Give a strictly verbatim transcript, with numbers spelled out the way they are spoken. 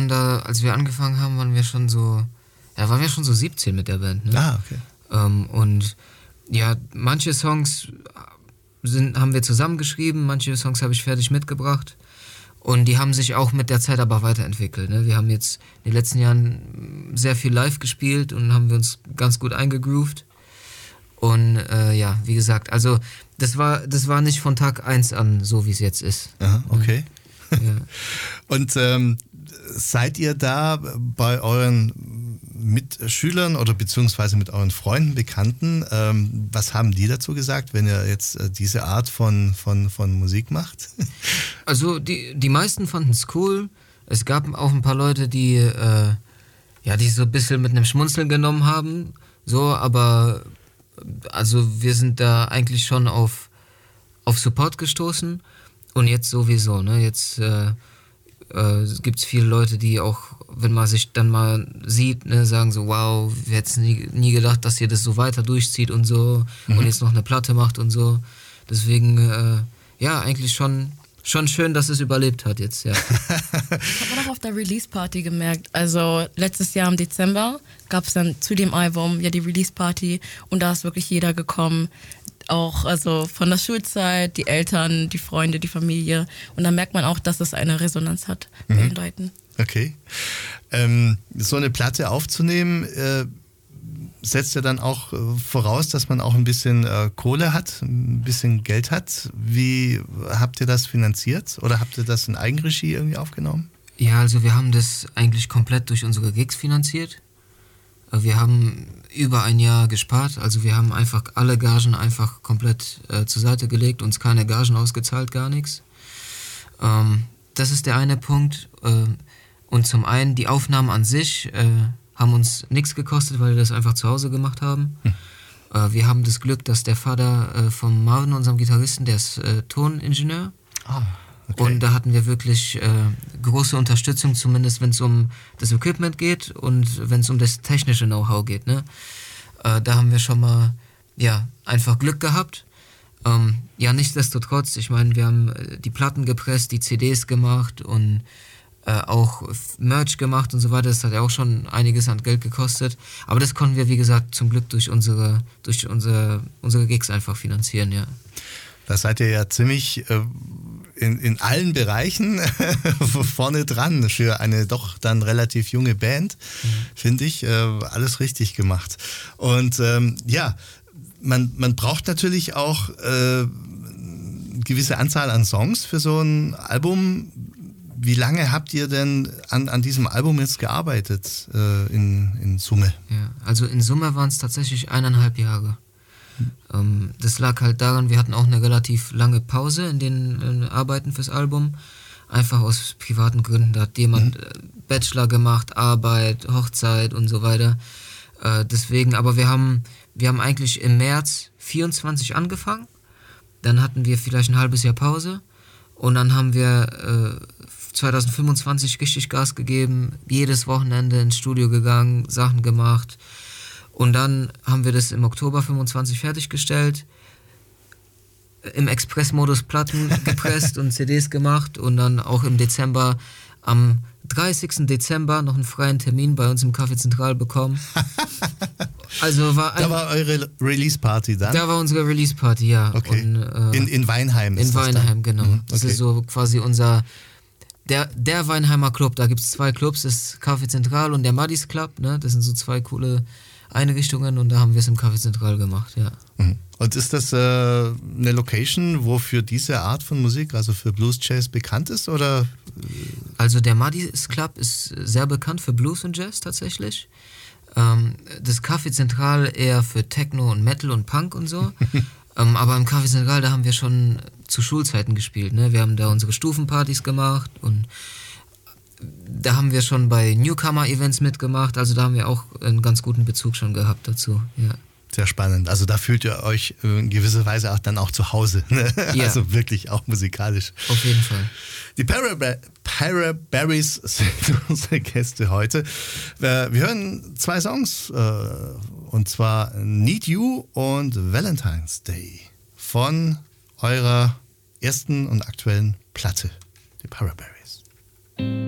waren da, als wir angefangen haben, waren wir schon so, ja, waren wir schon so siebzehn mit der Band, ne? Ah, okay. Ähm, und ja, manche Songs sind, haben wir zusammengeschrieben, manche Songs habe ich fertig mitgebracht. Und die haben sich auch mit der Zeit aber weiterentwickelt. Ne? Wir haben jetzt in den letzten Jahren sehr viel live gespielt und haben wir uns ganz gut eingegroovt. Und äh, ja, wie gesagt, also das war, das war nicht von Tag eins an so, wie es jetzt ist. Aha, okay. Ja. Und ähm, seid ihr da bei euren Mitschülern oder beziehungsweise mit euren Freunden, Bekannten, ähm, was haben die dazu gesagt, wenn ihr jetzt äh, diese Art von, von, von Musik macht? Also die, die meisten fanden es cool. Es gab auch ein paar Leute, die äh, ja, die so ein bisschen mit einem Schmunzeln genommen haben. So, aber also wir sind da eigentlich schon auf, auf Support gestoßen. Und jetzt sowieso, ne? Jetzt äh, äh, gibt es viele Leute, die auch, wenn man sich dann mal sieht, ne, sagen so, wow, wir hätten nie, nie gedacht, dass ihr das so weiter durchzieht und so mhm. und jetzt noch eine Platte macht und so. Deswegen, äh, ja, eigentlich schon, schon schön, dass es überlebt hat jetzt, ja. Ich habe auch auf der Release-Party gemerkt, also letztes Jahr im Dezember gab es dann zu dem Album ja die Release-Party und da ist wirklich jeder gekommen. Auch also von der Schulzeit, die Eltern, die Freunde, die Familie. Und dann merkt man auch, dass es eine Resonanz hat bei den Leuten. Okay. Ähm, so eine Platte aufzunehmen, äh, setzt ja dann auch äh, voraus, dass man auch ein bisschen äh, Kohle hat, ein bisschen Geld hat. Wie habt ihr das finanziert? Oder habt ihr das in Eigenregie irgendwie aufgenommen? Ja, also wir haben das eigentlich komplett durch unsere Gigs finanziert. Wir haben über ein Jahr gespart, also wir haben einfach alle Gagen einfach komplett äh, zur Seite gelegt, uns keine Gagen ausgezahlt, gar nichts. Ähm, das ist der eine Punkt. Äh, und zum einen, die Aufnahmen an sich äh, haben uns nichts gekostet, weil wir das einfach zu Hause gemacht haben. Hm. Äh, wir haben das Glück, dass der Vater äh, von Marvin, unserem Gitarristen, der ist äh, Toningenieur. Ah. Okay. Und da hatten wir wirklich äh, große Unterstützung, zumindest wenn es um das Equipment geht und wenn es um das technische Know-how geht. Ne? Äh, da haben wir schon mal ja, einfach Glück gehabt. Ähm, ja, nichtsdestotrotz, ich meine, wir haben die Platten gepresst, die C Ds gemacht und äh, auch Merch gemacht und so weiter. Das hat ja auch schon einiges an Geld gekostet. Aber das konnten wir, wie gesagt, zum Glück durch unsere, durch unsere, unsere Gigs einfach finanzieren, ja. Da seid ihr ja ziemlich äh, in, in allen Bereichen vorne dran für eine doch dann relativ junge Band, mhm. finde ich. Äh, alles richtig gemacht. Und ähm, ja, man, man braucht natürlich auch äh, eine gewisse Anzahl an Songs für so ein Album. Wie lange habt ihr denn an, an diesem Album jetzt gearbeitet äh, in, in Summe? Ja, also in Summe waren es tatsächlich eineinhalb Jahre. Ähm, das lag halt daran, wir hatten auch eine relativ lange Pause in den äh, Arbeiten fürs Album. Einfach aus privaten Gründen. Da hat jemand mhm. äh, Bachelor gemacht, Arbeit, Hochzeit und so weiter. Äh, deswegen, aber wir haben, wir haben eigentlich im März vierundzwanzig angefangen. Dann hatten wir vielleicht ein halbes Jahr Pause. Und dann haben wir äh, zwanzig fünfundzwanzig richtig Gas gegeben. Jedes Wochenende ins Studio gegangen, Sachen gemacht. Und dann haben wir das im Oktober fünfundzwanzig fertiggestellt, im Expressmodus Platten gepresst und C Ds gemacht und dann auch im Dezember, am dreißigsten Dezember noch einen freien Termin bei uns im Café Zentral bekommen. Also war ein, da war eure Release-Party dann? Da war unsere Release-Party, ja. Okay. Und, äh, in, in Weinheim ist In das Weinheim, dann? genau. Mhm. Das okay. ist so quasi unser... Der, der Weinheimer Club, da gibt es zwei Clubs, das Café Zentral und der Muddys Club, ne? Das sind so zwei coole Einrichtungen und da haben wir es im Café Zentral gemacht, ja. Und ist das äh, eine Location, wo für diese Art von Musik, also für Blues Jazz, bekannt ist, oder? Also der Muddys Club ist sehr bekannt für Blues und Jazz tatsächlich. Ähm, das Café Zentral eher für Techno und Metal und Punk und so. ähm, aber im Café Zentral, da haben wir schon zu Schulzeiten gespielt, ne? Wir haben da unsere Stufenpartys gemacht und da haben wir schon bei Newcomer-Events mitgemacht, also da haben wir auch einen ganz guten Bezug schon gehabt dazu, ja. Sehr spannend, also da fühlt ihr euch in gewisser Weise auch dann auch zu Hause, ne? Ja. Also wirklich auch musikalisch. Auf jeden Fall. Die Paraberries sind unsere Gäste heute. Wir hören zwei Songs, und zwar Need You und Valentine's Day von eurer ersten und aktuellen Platte, die Paraberries.